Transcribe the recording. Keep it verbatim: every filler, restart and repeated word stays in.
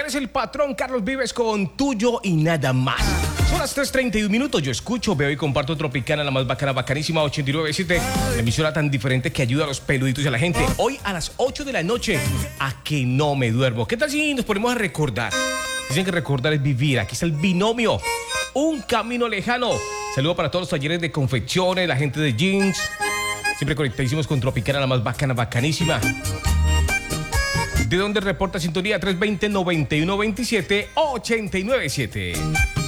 Él es el patrón Carlos Vives con Tuyo y Nada Más. Son las tres treinta y un minutos. Yo escucho, veo y comparto Tropicana, la más bacana, bacanísima, ochenta y nueve punto siete. La emisora tan diferente que ayuda a los peluditos y a la gente. Hoy a las ocho de la noche, a que no me duermo. ¿Qué tal si nos ponemos a recordar? Dicen que recordar es vivir. Aquí está el binomio. Un camino lejano. Saludo para todos los talleres de confecciones, la gente de jeans. Siempre conectadísimos con Tropicana, la más bacana, bacanísima. ¿De dónde reporta sintonía? tres veinte, noventa y uno veintisiete, ochenta y nueve punto siete.